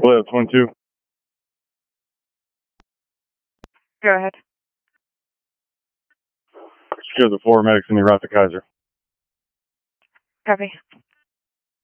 Well, 22. Go ahead. Secure the 4 medics and the route to Kaiser. Copy.